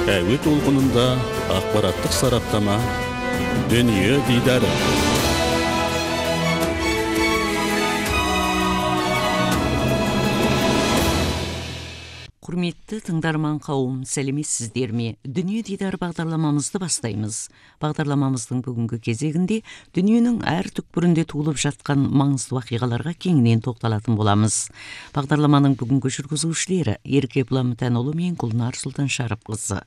әуе толқынында ақпараттық сараптама, дүние дидары. Құрметті тыңдарман қауым, сәлеметсіздер ме? Дүние дидар бағдарламамызды бастаймыз. Бағдарламамыздың бүгінгі кезегінде дүниенің әр түкпірінде туылып жатқан маңызды вақиғаларға кеңінен тоқталатын боламыз. Бағдарламаның бүгінгі жүргізушілері Ерке Бұламытанұлы мен Гүлнар Сұлтаншарапқызы.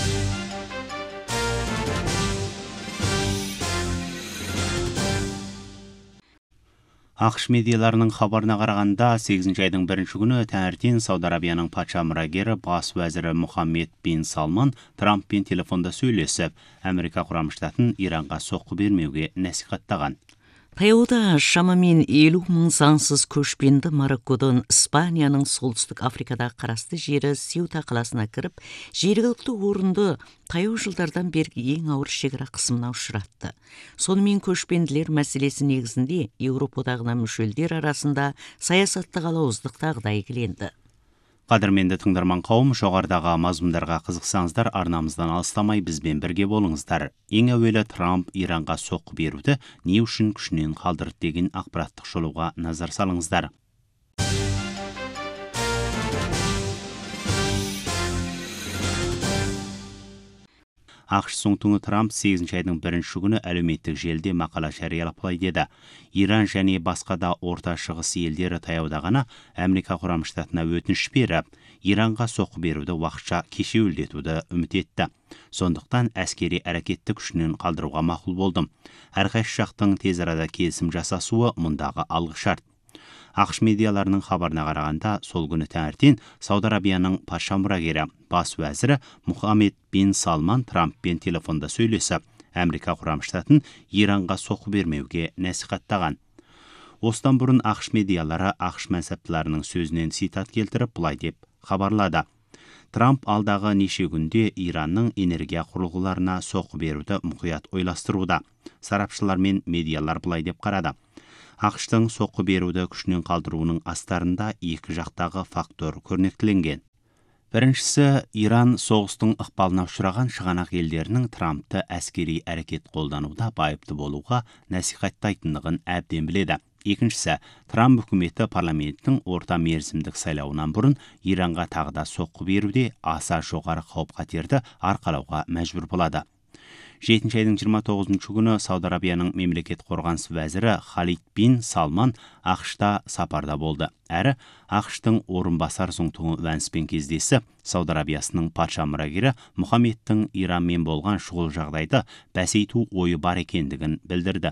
ақш медиаларының хабарына қарағанда 8 айдың 1 күні таңертең Сауд Арабияның патша мұрагері бас уәзірі Мұхаммед бин Салман Трамппен телефонда сөйлесіп, Америка Құрама Штатын Иранға соққы бермеуге насихаттаған. Таяуда шамамен 50 мың заңсыз көшпенді Мароккодан Испанияның солтүстік Африкада қарасты жері Сеута қаласына кіріп, жергілікті орынды таяу жылдардан бергі ең ауыр шекара қысымына ұшыратты. Сонымен көшпенділер мәселесі негізінде Еуропа одағына мүшелдер арасында саясаттық алауыздық тағдай келенді. Қадірменді тыңдарман қауым, жоғарыдағы мазмұндарға қызықсаңыздар, арнамыздан алыстамай бізбен бірге болыңыздар. Ең әуелі Трамп Иранға соққы беруді не үшін күшінен қалдырды деген ақпараттық шолуға назар салыңыздар. ақш Соңтуңы Трамп 8 айдың 1 күні әлеуметтік желіде мақала жариялап былай деді. Иран және басқа да орта шығыс елдері таяуда ғана Америка Құрама Штатына өтініш беріп, Иранға соққы беруді уақытша кешеуілдетуді үміт етті. Сондықтан әскери әрекетті күшінен қалдыруға мақұл болдым. Әрқайсы жақтың тез арада келісім жасасуы мұндағы алғы шарт. ақш медиаларының хабарына қарағанда, сол күні таңертең Сауд Арабияның патша мұрагері бас уәзірі Мұхаммед бин Салман Трамппен телефонда сөйлесіп, Америка Құрама Штатын Иранға соққы бермеуге насихаттаған. Осыдан бұрын ақш медиалары ақш мәнсаптыларының сөзінен цитат келтіріп, былай деп хабарлады. Трамп алдағы неше күнде Иранның энергия құрылғыларына соққы беруді мұқият ойластыруда. Сарапшылар мен медиалар былай деп қарады. ақштың соққы беруді күшінен қалдыруының астарында екі жақтағы фактор көрнектіленген. Біріншісі, Иран соғыстың ықпалына ұшыраған шығанақ елдерінің Трампты әскери әрекет қолдануда байыпты болуға насихаттайтындығын әбден біледі. Екіншісі, Трамп үкіметі парламенттің орта мерзімдік сайлауынан бұрын Иранға тағы да соққы беруде аса жоғары қауіп-қатерді арқалауға мәжбүр болады. 7 айдың 29 күні Сауд Арабияның мемлекет қорғаныс уәзірі Халид бин Салман ақшта сапарда болды. Әрі ақштың орынбасар Соңтуңы Вэнспен кездесіп, Сауд Арабиясының патша мұрагері Мұхаммедтің Иранмен болған шұғыл жағдайды бәсейту ойы бар екендігін білдірді.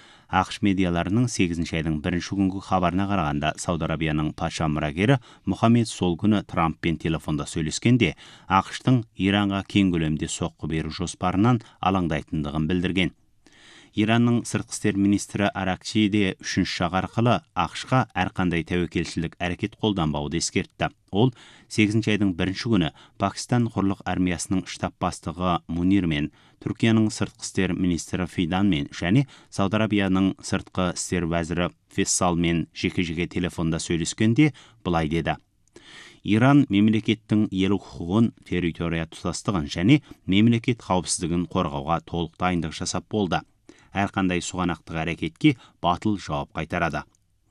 ақш медиаларының 8 айдың 1 күнгі хабарына қарағанда, Сауд Арабияның патша мұрагері Мұхаммед сол күні Трамппен телефонда сөйлескенде, ақштың Иранға кең көлемде соққы беру жоспарынан алаңдайтындығын білдірген. Иранның сыртқы істер министрі Аракчи де 3 жақ арқылы ақшқа әрқандай тәуекелшілік әрекет қолданбауды ескертті. Ол 8 айдың 1 күні Пакистан құрлық армиясының штаб бастығы Мунир мен Түркияның сыртқы істер министрі Фидан мен және Сауд Арабияның сыртқы істер уәзірі Фессал мен жеке-жеке телефонда сөйлескенде былай деді. Иран мемлекеттің елу құқығын, территория тұтастығын және мемлекет қауіпсіздігін қорғауға толық дайындық жасап болды. Әрқандай сұғанақтық әрекетке батыл жауап қайтарады.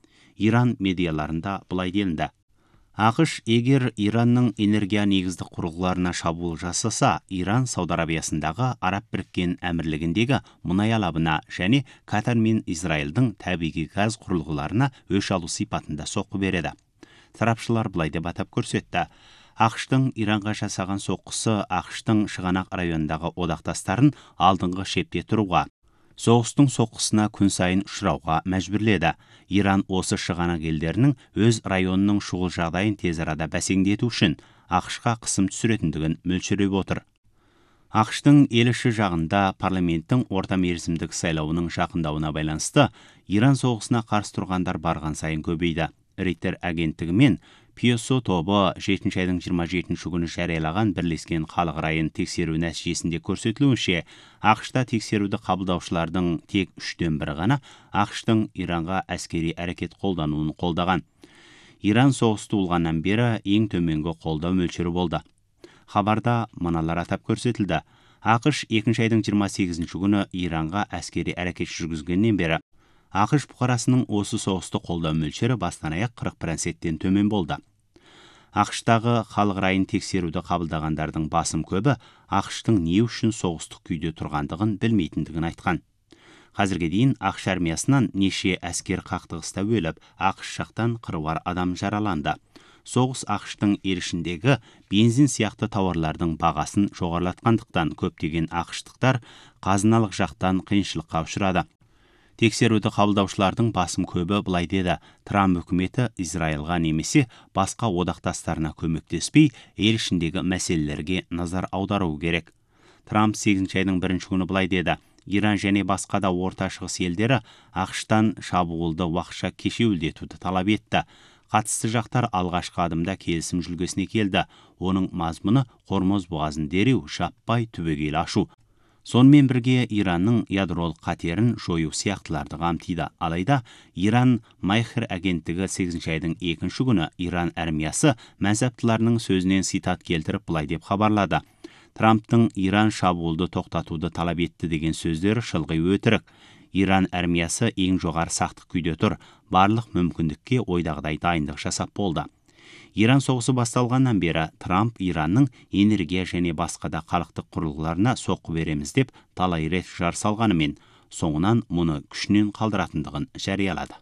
Иран медиаларында былай делінді. ақш егер Иранның энергия негізді құрылғыларына шабуыл жасаса, Иран Сауд Арабиясындағы Араб біріккен әмірлігіндегі мұнай алабына және Катар мен Израильдің табиғи газ құрылғыларына өш алу сипатында соққы береді. Сарапшылар былай деп атап көрсетті. ақштың Иранға жасаған соққысы ақштың шығанақ райондағы одақтастарын алдыңғы шепте тұруға, соғыстың соққысына күн сайын ұшырауға мәжбүрледі. Иран осы шығанақ елдерінің өз районының шұғыл жағдайын тез арада бәсеңдету үшін ақшқа қысым түсіретіндігін мөлшерлеп отыр. ақштың еліші жағында парламенттің орта мерзімдік сайлауының жақындауына байланысты Иран соғысына қарсы тұрғандар барған сайын көбейді. Рейтер агенттігі мен PSO тобы 7 айдың 27 күні жариялаған бірлескен халық райын тексеру нәтижесінде көрсетілуінше, ақшта тексеруді қабылдаушылардың тек 1/3 ғана ақштың Иранға әскери әрекет қолдануын қолдаған. Иран соғысты болғаннан бері ең төменгі қолдау мөлшері болды. Хабарда мыналар атап көрсетілді. ақш 2 айдың 28 күні Иранға әскери әрекет жүргізгеннен бері ақш бұқарасының осы соғысты қолдау мөлшері бастан аяқ 40%-тен төмен болды. ақштағы халық райын тексеруді қабылдағандардың басым көбі ақштың не үшін соғыстық күйде тұрғандығын білмейтіндігін айтқан. Қазірге дейін ақш армиясынан неше әскер қақтығыста өліп, ақш жақтан қыруар адам жараланды. Соғыс ақштың ел ішіндегі бензин сияқты тауарлардың бағасын жоғарылатқандықтан көптеген ақштықтар қазыналық жақтан қиыншылыққа ұшырады. Тексеруді қабылдаушылардың басым көбі былай деді: Трамп үкіметі Израильға немесе басқа одақтастарына көмектеспей, ел ішіндегі мәселелерге назар аудару керек. Трамп 8 айдың 1 күні былай деді: Иран және басқа да орта шығыс елдері ақштан шабуылды уақытша кешеуілдетуді талап етті. Қатысты жақтар алғашқы адымда келісім жүлгесіне келді. Оның мазмұны Хормоз бұғазын дереу жаппай түбегейлі ашу. Сонымен бірге Иранның ядролық қатерін жою сияқтыларды қамтиды. Алайда Иран Майхр агенттігі 8 айдың 2 күні Иран армиясы мәнсаптыларының сөзінен цитат келтіріп былай деп хабарлады: Трамптың Иран шабуылды тоқтатуды талап етті деген сөздері шылғи өтірік. Иран армиясы ең жоғары сақтық күйде тұр. Барлық мүмкіндікке ойдағыдай дайындық жасап болды. Иран соғысы басталғаннан бері Трамп Иранның энергия және басқа да халықтық құрылғыларына соққы береміз деп талай рет жар салғанымен, соңынан мұны күшінен қалдыратындығын жариялады.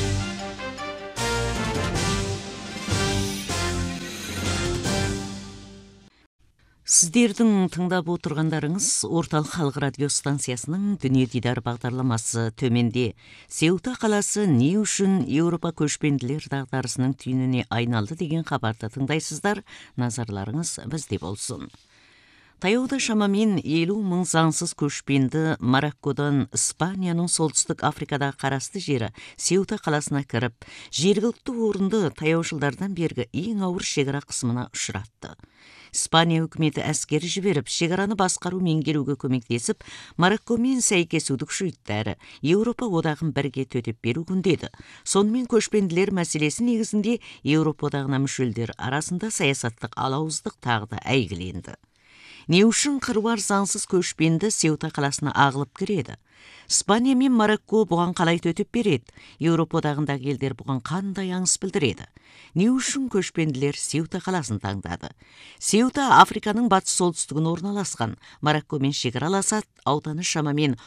Сіздердің тыңдап отырғандарыңыз орталық халық радио станциясының Дүние дидар бағдарламасы. Төменде Сеута қаласы не үшін Еуропа көшпенділер дағдарысының түйініне айналды деген хабарды тыңдайсыздар. Назарларыңыз бізде болсын. Таяуда шамамен 50.000 заңсыз көшпенді Мароккодан Испанияның солтүстік Африкада қарасты жері Сеута қаласына кіріп, жергілікті орынды таяу жылдардан бергі ең ауыр шекара қысымына ұшыратты. Испания үкіметі әскері жіберіп, шекараны басқару меңгеруге көмектесіп, Мароккомен сәйкесуді күшейтті әрі Еуропа одағын бірге төтеп беру күндеді. Сонымен көшпенділер мәселесі негізінде Еуропа одағына мүшелдер арасында саясаттық алауыздық тағы да әйгіленді. Не үшін қыруар заңсыз көшпенді Сеута қаласына ағылып кіреді? Испания мен Марокко бұған қалай төтеп береді? Еуропа одағындағы елдер бұған қандай аңыс білдіреді? Не үшін көшпенділер Сеута қаласын таңдады? Сеута Африканың батыс солтүстігін орналасқан. Мароккомен шекараласады, ауданы шамамен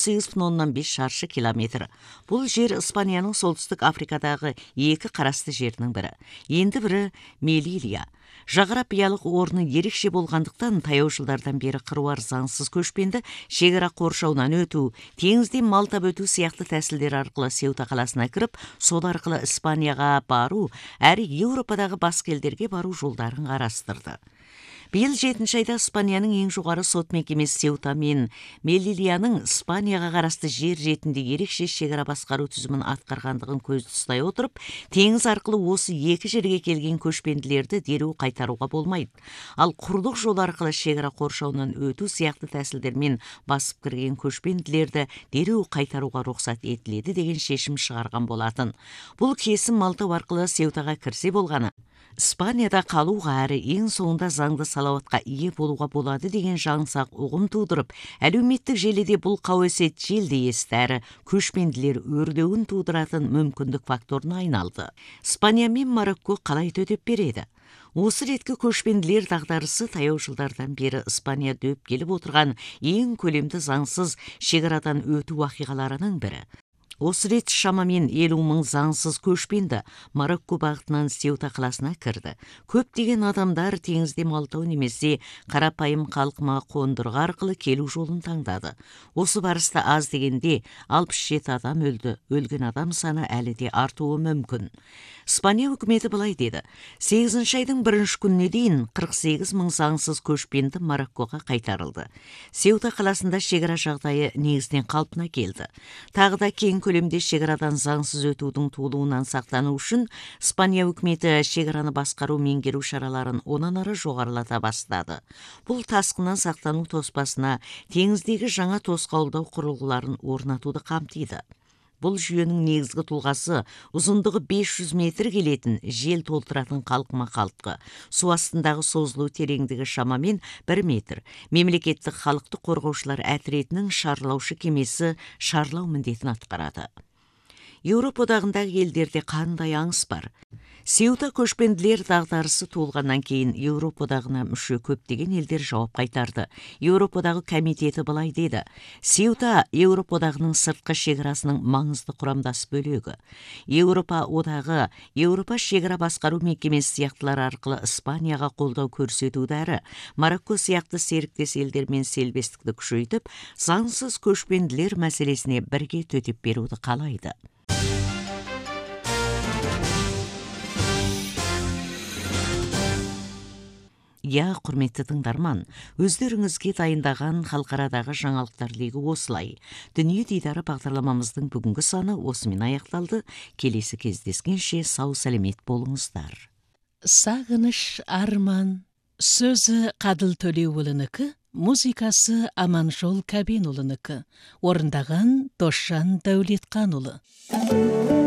18,5 шаршы километр. Бұл жер Испанияның солтүстік Африкадағы екі қарасты жерінің бірі. Енді бірі Мелилия. Жағрапиялық орны ерекше болғандықтан таяу жылдардан бері қыруар заңсыз көшпенді шекара қоршауынан өту, теңізден мал тап өту сияқты тәсілдер арқылы Сеута қаласына кіріп, сол арқылы Испанияға бару, әрі Еуропадағы басқа елдерге бару жолдарын қарастырды. Биыл 7 айда Испанияның ең жоғары сот мекемесі Сеута мен Мелилияның Испанияға қарасты жер ретінде ерекше шекара басқару түзімін атқарғандығын көзді ұстай отырып, теңіз арқылы осы екі жерге келген көшпенділерді дереу қайтаруға болмайды. Ал құрлық жол арқылы шекара қоршауынан өту сияқты тәсілдермен басып кірген көшпенділерді дереу қайтаруға рұқсат етіледі деген шешім шығарған болатын. Бұл кесім Малтау арқылы Сеутаға кірсе болғаны, Испанияда қалуға әрі ең соңында заңды салауатқа ие болуға болады деген жаңсақ ұғым тудырып, әлеуметтік желіде бұл қауесет желді есті әрі көшпенділер өрлеуін тудыратын мүмкіндік факторына айналды. Испания мен Марокко қалай төтеп береді? Осы реткі көшпенділер дағдарысы таяу жылдардан бері Испания дөп келіп отырған ең көлемді заңсыз шекарадан өту уақиғаларының бірі. Осы рет шамамен 50.000 заңсыз көшпенді Марокко бағытынан Сеута қаласына кірді. Көптеген адамдар теңізде малтау немесе қарапайым қалқыма қондырғы арқылы келу жолын таңдады. Осы барыста аз дегенде 67 адам өлді. Өлген адам саны әлі де артуы мүмкін. Испания үкіметі былай деді: 8 айдың 1 күніне дейін 48.000 заңсыз көшпенді Мароккоға қайтарылды. Сеута қаласында шекара жағдайы негізінен қалпына келді. Тағы да кең көлемде шекарадан заңсыз өтудің туылуынан сақтану үшін Испания үкіметі шекараны басқару меңгеру шараларын онан ары жоғарылата бастады. Бұл тасқыннан сақтану тоспасына теңіздегі жаңа тосқауылдау құрылғыларын орнатуды қамтиды. Бұл жүйенің негізгі тұлғасы ұзындығы 500 метр келетін жел толтыратын қалқыма қалтқы. Су астындағы созылу тереңдігі шамамен 1 метр. Мемлекеттік халықты қорғаушылар әтіретінің шарлаушы кемесі шарлау міндетін атқарады. Еуропа одағындағы елдерде қандай аңыс бар? Сеута көшпенділер дағдарысы туылғаннан кейін Еуропа одағына мүше көптеген елдер жауап қайтарды. Еуропа одағы комитеті былай деді: Сеута Еуропа одағының сыртқы шекарасының маңызды құрамдас бөлігі. Еуропа одағы Еуропа шекара басқару мекемесі сияқтылар арқылы Испанияға қолдау көрсетуді әрі Марокко сияқты серіктес елдермен селбестікті күшейтіп, заңсыз көшпенділер мәселесіне бірге төтеп беруді қалайды. Я, құрметті тыңдарман, өздеріңізге дайындаған халықарадағы жаңалықтар легі осылай. Дүние дидары бағдарламамыздың бүгінгі саны осымен аяқталды. Келесі кездескенше сау сәлемет болыңыздар. Сағыныш арман. Сөзі Қадыл Төлеуұлынікі, музыкасы Аманжол Кәбенұлынікі. Орындаған Досжан Дәулетқанұлы.